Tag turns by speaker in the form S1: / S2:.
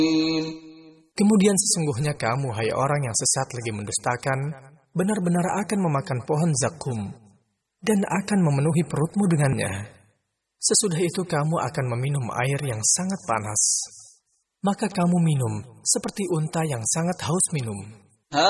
S1: Kemudian sesungguhnya kamu, hai orang yang sesat lagi mendustakan, benar-benar akan memakan pohon zakum, dan akan memenuhi perutmu dengannya. Sesudah itu kamu akan meminum air yang sangat panas. Maka kamu minum seperti unta yang sangat haus minum.